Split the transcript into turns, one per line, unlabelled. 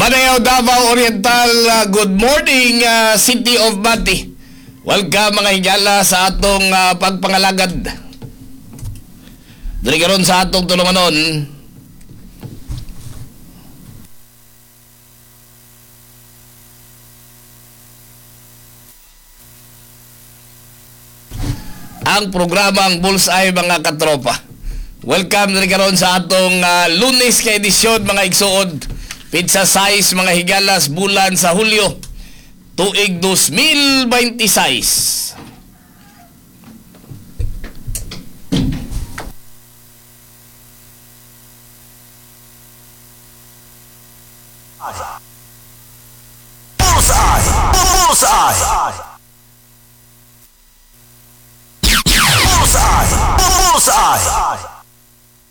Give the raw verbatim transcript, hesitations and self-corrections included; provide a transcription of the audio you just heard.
Manayao, Davao Oriental, uh, good morning, uh, City of Mati. Welcome mga higala sa atong uh, pagpangalagad. Dali karon sa atong tulunganon. Ang programang Bullseye mga katropa. Welcome dali karon sa atong uh, Lunes ka edisyon mga igsuod. Pizza size mga higalas bulan sa Hulyo tuig two thousand twenty-six.
Bullseye! Bullseye!